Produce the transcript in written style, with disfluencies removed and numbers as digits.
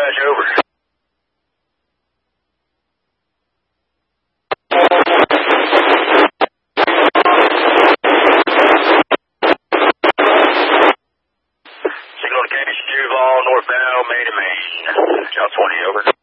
garage, over. Signal to Case Duval, northbound, Main to Main. Job 20, over.